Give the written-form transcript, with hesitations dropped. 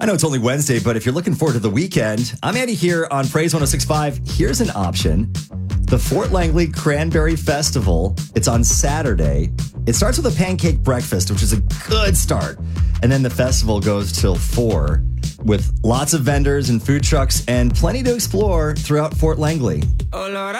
I know it's only Wednesday, but if you're looking forward to the weekend, I'm Andy here on Praise 106.5. Here's an option. The Fort Langley Cranberry Festival. It's on Saturday. It starts with a pancake breakfast, which is a good start. And then the festival goes till 4 with lots of vendors and food trucks and plenty to explore throughout Fort Langley. Oh, Lord,